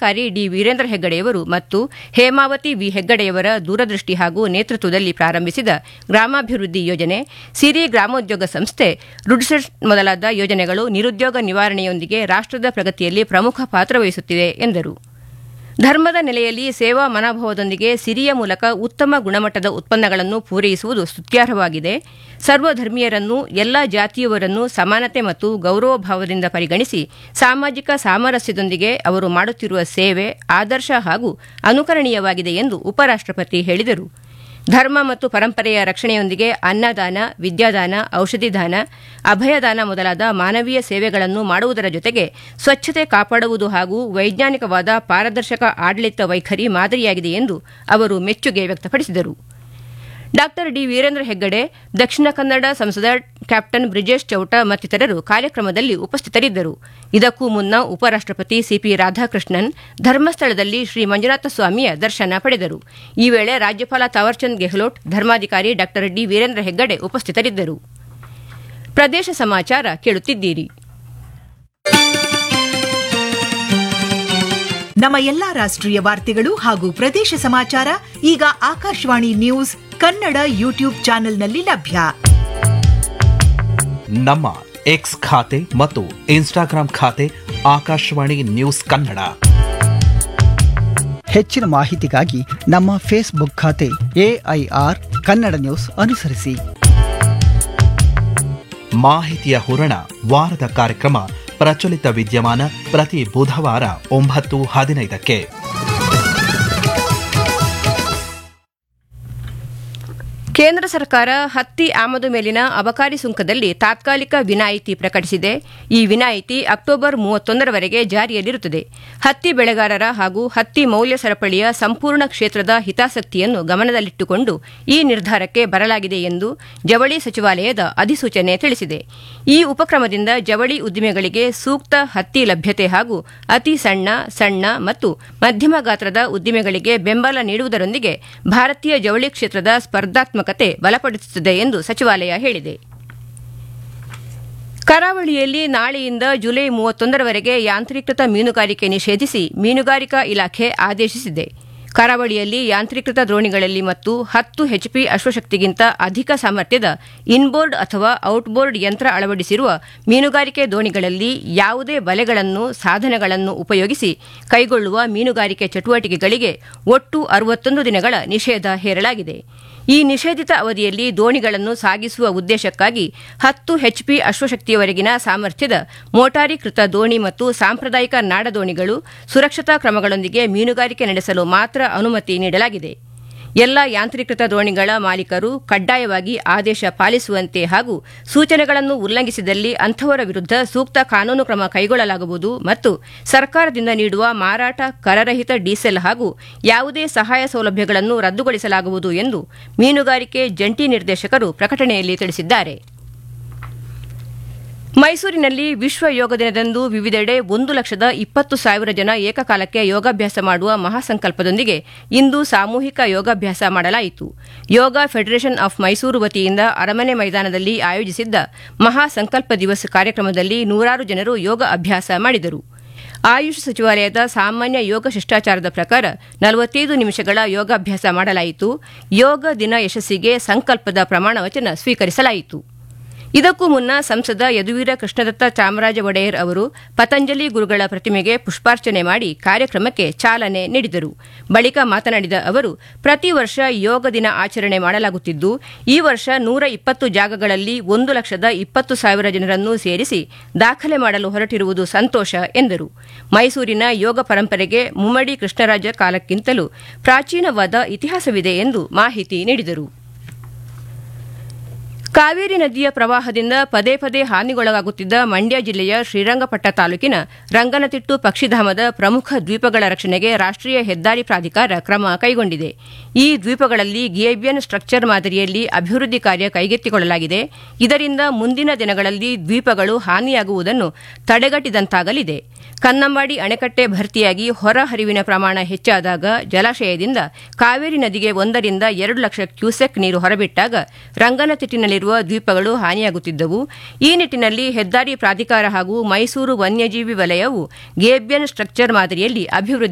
ಜಿಲ್ಲಾಧಿಕಾರಿ ಡಿ ವೀರೇಂದ್ರ ಹೆಗ್ಗಡೆಯವರು ಮತ್ತು ಹೇಮಾವತಿ ವಿ ಹೆಗ್ಗಡೆಯವರ ದೂರದೃಷ್ಟಿ ಹಾಗೂ ನೇತೃತ್ವದಲ್ಲಿ ಪ್ರಾರಂಭಿಸಿದ ಗ್ರಾಮಾಭಿವೃದ್ಧಿ ಯೋಜನೆ, ಸಿರಿ ಗ್ರಾಮೋದ್ಯೋಗ ಸಂಸ್ಥೆ, ರುಡ್ಸೆಟ್ ಮೊದಲಾದ ಯೋಜನೆಗಳು ನಿರುದ್ಯೋಗ ನಿವಾರಣೆಯೊಂದಿಗೆ ರಾಷ್ಟ್ರದ ಪ್ರಗತಿಯಲ್ಲಿ ಪ್ರಮುಖ ಪಾತ್ರ ವಹಿಸುತ್ತಿದೆ ಎಂದರು. ಧರ್ಮದ ನೆಲೆಯಲ್ಲಿ ಸೇವಾ ಮನೋಭಾವದೊಂದಿಗೆ ಸಿರಿಯ ಮೂಲಕ ಉತ್ತಮ ಗುಣಮಟ್ಟದ ಉತ್ಪನ್ನಗಳನ್ನು ಪೂರೈಸುವುದು ಸ್ತುತ್ಯಾರ್ಹವಾಗಿದೆ. ಸರ್ವಧರ್ಮೀಯರನ್ನು, ಎಲ್ಲ ಜಾತಿಯವರನ್ನು ಸಮಾನತೆ ಮತ್ತು ಗೌರವ ಭಾವದಿಂದ ಪರಿಗಣಿಸಿ ಸಾಮಾಜಿಕ ಸಾಮರಸ್ಯದೊಂದಿಗೆ ಅವರು ಮಾಡುತ್ತಿರುವ ಸೇವೆ ಆದರ್ಶ ಹಾಗೂ ಅನುಕರಣೀಯವಾಗಿದೆ ಎಂದು ಉಪರಾಷ್ಟಪತಿ ಹೇಳಿದರು. ಧರ್ಮ ಮತ್ತು ಪರಂಪರೆಯ ರಕ್ಷಣೆಯೊಂದಿಗೆ ಅನ್ನದಾನ, ವಿದ್ಯಾದಾನ, ಔಷಧಿದಾನ, ಅಭಯದಾನ ಮೊದಲಾದ ಮಾನವೀಯ ಸೇವೆಗಳನ್ನು ಮಾಡುವುದರ ಜೊತೆಗೆ ಸ್ವಚ್ಛತೆ ಕಾಪಾಡುವುದು ಹಾಗೂ ವೈಜ್ಞಾನಿಕವಾದ ಪಾರದರ್ಶಕ ಆಡಳಿತ ವೈಖರಿ ಮಾದರಿಯಾಗಿದೆ ಎಂದು ಅವರು ಮೆಚ್ಚುಗೆ ವ್ಯಕ್ತಪಡಿಸಿದರು. ಡಾ ಡಿ ವೀರೇಂದ್ರ ಹೆಗ್ಗಡೆ, ದಕ್ಷಿಣ ಕನ್ನಡ ಸಂಸದ ಕ್ಯಾಪ್ಟನ್ ಬ್ರಿಜೇಶ್ ಚೌಟ ಮತ್ತಿತರರು ಕಾರ್ಯಕ್ರಮದಲ್ಲಿ ಉಪಸ್ಥಿತರಿದ್ದರು. ಇದಕ್ಕೂ ಮುನ್ನ ಉಪರಾಷ್ಟಪತಿ ಸಿಪಿ ರಾಧಾಕೃಷ್ಣನ್ ಧರ್ಮಸ್ಥಳದಲ್ಲಿ ಶ್ರೀ ಮಂಜುನಾಥ ಸ್ವಾಮಿಯ ದರ್ಶನ ಪಡೆದರು. ಈ ವೇಳೆ ರಾಜ್ಯಪಾಲ ತಾವರ್ಚಂದ್ ಗೆಹ್ಲೋಟ್, ಧರ್ಮಾಧಿಕಾರಿ ಡಾ ಡಿ ವೀರೇಂದ್ರ ಹೆಗ್ಗಡೆ ಉಪಸ್ಥಿತರಿದ್ದರು. ಪ್ರದೇಶ ಸಮಾಚಾರ ಕೇಳುತ್ತಿದ್ದೀರಿ. ನಮ್ಮ ಎಲ್ಲಾ ರಾಷ್ಟ್ರೀಯ ವಾರ್ತೆಗಳು ಹಾಗೂ ಪ್ರದೇಶ ಸಮಾಚಾರ ಈಗ ಆಕಾಶವಾಣಿ ನ್ಯೂಸ್ ಕನ್ನಡ ಯೂಟ್ಯೂಬ್ ಚಾನೆಲ್ನಲ್ಲಿ ಲಭ್ಯ. ನಮ್ಮ ಎಕ್ಸ್ ಖಾತೆ ಮತ್ತು ಇನ್ಸ್ಟಾಗ್ರಾಂ ಖಾತೆ ಆಕಾಶವಾಣಿ ನ್ಯೂಸ್ ಕನ್ನಡ. ಹೆಚ್ಚಿನ ಮಾಹಿತಿಗಾಗಿ ನಮ್ಮ ಫೇಸ್ಬುಕ್ ಖಾತೆ AIR ಕನ್ನಡ ನ್ಯೂಸ್ ಅನುಸರಿಸಿ. ಮಾಹಿತಿಯ ಹೂರಣ ವಾರದ ಕಾರ್ಯಕ್ರಮ ಪ್ರಚಲಿತ ವಿದ್ಯಮಾನ ಪ್ರತಿ ಬುಧವಾರ 9:15ಕ್ಕೆ. ಕೇಂದ್ರ ಸರ್ಕಾರ ಹತ್ತಿ ಆಮದು ಮೇಲಿನ ಅಬಕಾರಿ ಸುಂಕದಲ್ಲಿ ತಾತ್ಕಾಲಿಕ ವಿನಾಯಿತಿ ಪ್ರಕಟಿಸಿದೆ. ಈ ವಿನಾಯಿತಿ ಅಕ್ಟೋಬರ್ 31ರವರೆಗೆ ಜಾರಿಯಲ್ಲಿರುತ್ತದೆ. ಹತ್ತಿ ಬೆಳೆಗಾರರ ಹಾಗೂ ಹತ್ತಿ ಮೌಲ್ಯ ಸರಪಳಿಯ ಸಂಪೂರ್ಣ ಕ್ಷೇತ್ರದ ಹಿತಾಸಕ್ತಿಯನ್ನು ಗಮನದಲ್ಲಿಟ್ಟುಕೊಂಡು ಈ ನಿರ್ಧಾರಕ್ಕೆ ಬರಲಾಗಿದೆ ಎಂದು ಜವಳಿ ಸಚಿವಾಲಯದ ಅಧಿಸೂಚನೆ ತಿಳಿಸಿದೆ. ಈ ಉಪಕ್ರಮದಿಂದ ಜವಳಿ ಉದ್ದಿಮೆಗಳಿಗೆ ಸೂಕ್ತ ಹತ್ತಿ ಲಭ್ಯತೆ ಹಾಗೂ ಅತಿ ಸಣ್ಣ ಮತ್ತು ಮಧ್ಯಮ ಗಾತ್ರದ ಉದ್ದಿಮೆಗಳಿಗೆ ಬೆಂಬಲ ನೀಡುವುದರೊಂದಿಗೆ ಭಾರತೀಯ ಜವಳಿ ಕ್ಷೇತ್ರದ ಸ್ಪರ್ಧಾತ್ಮಕತೆ ಬಲಪಡಿಸುತ್ತದೆ ಎಂದು ಸಚಿವಾಲಯ ಹೇಳಿದೆ. ಕರಾವಳಿಯಲ್ಲಿ ನಾಳೆಯಿಂದ ಜುಲೈ 31ರವರೆಗೆ ಯಾಂತ್ರೀಕೃತ ಮೀನುಗಾರಿಕೆ ನಿಷೇಧಿಸಿ ಮೀನುಗಾರಿಕಾ ಇಲಾಖೆ ಆದೇಶಿಸಿದೆ. ಕರಾವಳಿಯಲ್ಲಿ ಯಾಂತ್ರೀಕೃತ ದೋಣಿಗಳಲ್ಲಿ ಮತ್ತು 10 HP ಅಶ್ವಶಕ್ತಿಗಿಂತ ಅಧಿಕ ಸಾಮರ್ಥ್ಯದ ಇನ್ಬೋರ್ಡ್ ಅಥವಾ ಔಟ್ಬೋರ್ಡ್ ಯಂತ್ರ ಅಳವಡಿಸಿರುವ ಮೀನುಗಾರಿಕೆ ದೋಣಿಗಳಲ್ಲಿ ಯಾವುದೇ ಬಲೆಗಳನ್ನು, ಸಾಧನಗಳನ್ನು ಉಪಯೋಗಿಸಿ ಕೈಗೊಳ್ಳುವ ಮೀನುಗಾರಿಕೆ ಚಟುವಟಿಕೆಗಳಿಗೆ ಒಟ್ಟು 61 ದಿನಗಳ ನಿಷೇಧ ಹೇರಲಾಗಿದೆ. ಈ ನಿಷೇಧಿತ ಅವಧಿಯಲ್ಲಿ ದೋಣಿಗಳನ್ನು ಸಾಗಿಸುವ ಉದ್ದೇಶಕ್ಕಾಗಿ 10 HP ಅಶ್ವಶಕ್ತಿಯವರೆಗಿನ ಸಾಮರ್ಥ್ಯದ ಮೋಟಾರೀಕೃತ ದೋಣಿ ಮತ್ತು ಸಾಂಪ್ರದಾಯಿಕ ನಾಡದೋಣಿಗಳು ಸುರಕ್ಷತಾ ಕ್ರಮಗಳೊಂದಿಗೆ ಮೀನುಗಾರಿಕೆ ನಡೆಸಲು ಮಾತ್ರ ಅನುಮತಿ ನೀಡಲಾಗಿದೆ. ಎಲ್ಲ ಯಾಂತ್ರೀಕೃತ ದೋಣಿಗಳ ಮಾಲೀಕರು ಕಡ್ಡಾಯವಾಗಿ ಆದೇಶ ಪಾಲಿಸುವಂತೆ ಹಾಗೂ ಸೂಚನೆಗಳನ್ನು ಉಲ್ಲಂಘಿಸಿದಲ್ಲಿ ಅಂಥವರ ವಿರುದ್ಧ ಸೂಕ್ತ ಕಾನೂನು ಕ್ರಮ ಕೈಗೊಳ್ಳಲಾಗುವುದು ಮತ್ತು ಸರ್ಕಾರದಿಂದ ನೀಡುವ ಮಾರಾಟ, ಕರರಹಿತ ಡೀಸೆಲ್ ಹಾಗೂ ಯಾವುದೇ ಸಹಾಯ ಸೌಲಭ್ಯಗಳನ್ನು ರದ್ದುಗೊಳಿಸಲಾಗುವುದು ಎಂದು ಮೀನುಗಾರಿಕೆ ಜಂಟಿ ನಿರ್ದೇಶಕರು ಪ್ರಕಟಣೆಯಲ್ಲಿ ತಿಳಿಸಿದ್ದಾರೆ. ಮೈಸೂರಿನಲ್ಲಿ ವಿಶ್ವ ಯೋಗ ದಿನದಂದು ವಿವಿಧೆಡೆ 1,20,000 ಜನ ಏಕಕಾಲಕ್ಕೆ ಯೋಗಾಭ್ಯಾಸ ಮಾಡುವ ಮಹಾಸಂಕಲ್ಪದೊಂದಿಗೆ ಇಂದು ಸಾಮೂಹಿಕ ಯೋಗಾಭ್ಯಾಸ ಮಾಡಲಾಯಿತು. ಯೋಗ ಫೆಡರೇಷನ್ ಆಫ್ ಮೈಸೂರು ವತಿಯಿಂದ ಅರಮನೆ ಮೈದಾನದಲ್ಲಿ ಆಯೋಜಿಸಿದ್ದ ಮಹಾಸಂಕಲ್ಪ ದಿವಸ್ ಕಾರ್ಯಕ್ರಮದಲ್ಲಿ ನೂರಾರು ಜನರು ಯೋಗ ಅಭ್ಯಾಸ ಮಾಡಿದರು. ಆಯುಷ್ ಸಚಿವಾಲಯದ ಸಾಮಾನ್ಯ ಯೋಗ ಶಿಷ್ಟಾಚಾರದ ಪ್ರಕಾರ 45 ನಿಮಿಷಗಳ ಯೋಗಾಭ್ಯಾಸ ಮಾಡಲಾಯಿತು. ಯೋಗ ದಿನ ಯಶಸ್ಸಿಗೆ ಸಂಕಲ್ಪದ ಪ್ರಮಾಣ ವಚನ ಸ್ವೀಕರಿಸಲಾಯಿತು. ಇದಕ್ಕೂ ಮುನ್ನ ಸಂಸದ ಯದುವೀರ ಕೃಷ್ಣದತ್ತ ಚಾಮರಾಜ ಒಡೆಯರ್ ಅವರು ಪತಂಜಲಿ ಗುರುಗಳ ಪ್ರತಿಮೆಗೆ ಪುಷ್ಪಾರ್ಚನೆ ಮಾಡಿ ಕಾರ್ಯಕ್ರಮಕ್ಕೆ ಚಾಲನೆ ನೀಡಿದರು. ಬಳಿಕ ಮಾತನಾಡಿದ ಅವರು, ಪ್ರತಿ ವರ್ಷ ಯೋಗ ದಿನ ಆಚರಣೆ ಮಾಡಲಾಗುತ್ತಿದ್ದು, ಈ ವರ್ಷ 120 ಜಾಗಗಳಲ್ಲಿ 1,20,000 ಜನರನ್ನು ಸೇರಿಸಿ ದಾಖಲೆ ಮಾಡಲು ಹೊರಟಿರುವುದು ಸಂತೋಷ ಎಂದರು. ಮೈಸೂರಿನ ಯೋಗ ಪರಂಪರೆಗೆ ಮುಮ್ಮಡಿ ಕೃಷ್ಣರಾಜ ಕಾಲಕ್ಕಿಂತಲೂ ಪ್ರಾಚೀನವಾದ ಇತಿಹಾಸವಿದೆ ಎಂದು ಮಾಹಿತಿ ನೀಡಿದರು. ಕಾವೇರಿ ನದಿಯ ಪ್ರವಾಹದಿಂದ ಪದೇ ಪದೇ ಹಾನಿಗೊಳಗಾಗುತ್ತಿದ್ದ ಮಂಡ್ಯ ಜಿಲ್ಲೆಯ ಶ್ರೀರಂಗಪಟ್ಟ ತಾಲೂಕಿನ ರಂಗನತಿಟ್ಟು ಪಕ್ಷಿಧಾಮದ ಪ್ರಮುಖ ದ್ವೀಪಗಳ ರಕ್ಷಣೆಗೆ ರಾಷ್ಟ್ರೀಯ ಹೆದ್ದಾರಿ ಪ್ರಾಧಿಕಾರ ಕ್ರಮ ಕೈಗೊಂಡಿದೆ. ಈ ದ್ವೀಪಗಳಲ್ಲಿ ಗೇಬಿಯನ್ ಸ್ಟ್ರಕ್ಚರ್ ಮಾದರಿಯಲ್ಲಿ ಅಭಿವೃದ್ಧಿ ಕಾರ್ಯ ಕೈಗೆತ್ತಿಕೊಳ್ಳಲಾಗಿದೆ. ಇದರಿಂದ ಮುಂದಿನ ದಿನಗಳಲ್ಲಿ ದ್ವೀಪಗಳು ಹಾನಿಯಾಗುವುದನ್ನು ತಡೆಗಟ್ಟಿದಂತಾಗಲಿದೆ. ಕನ್ನಂಬಾಡಿ ಅಣೆಕಟ್ಟೆ ಭರ್ತಿಯಾಗಿ ಹೊರ ಹರಿವಿನ ಪ್ರಮಾಣ ಹೆಚ್ಚಾದಾಗ ಜಲಾಶಯದಿಂದ ಕಾವೇರಿ ನದಿಗೆ 1ರಿಂದ 2 ಲಕ್ಷ ಕ್ಯೂಸೆಕ್ ನೀರು ಹೊರಬಿಟ್ಟಾಗ ರಂಗನತಿಟ್ಟಿನಲ್ಲಿರುವ ದ್ವೀಪಗಳು ಹಾನಿಯಾಗುತ್ತಿದ್ದವು. ಈ ನಿಟ್ಟಿನಲ್ಲಿ ಹೆದ್ದಾರಿ ಪ್ರಾಧಿಕಾರ ಹಾಗೂ ಮೈಸೂರು ವನ್ಯಜೀವಿ ವಲಯವು ಗೇಬಿಯನ್ ಸ್ಟ್ರಕ್ಚರ್ ಮಾದರಿಯಲ್ಲಿ ಅಭಿವೃದ್ಧಿ